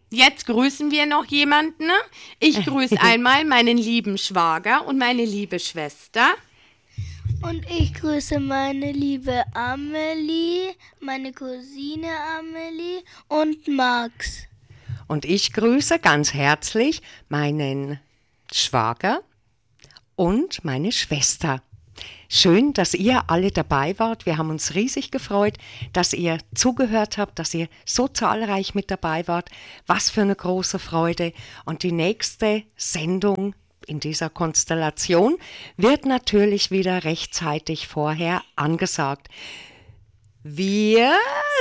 Jetzt grüßen wir noch jemanden. Ich grüße einmal meinen lieben Schwager und meine liebe Schwester. Und ich grüße meine liebe Amelie, meine Cousine Amelie und Max. Und ich grüße ganz herzlich meinen Schwager und meine Schwester. Schön, dass ihr alle dabei wart. Wir haben uns riesig gefreut, dass ihr zugehört habt, dass ihr so zahlreich mit dabei wart. Was für eine große Freude. Und die nächste Sendung in dieser Konstellation wird natürlich wieder rechtzeitig vorher angesagt. Wir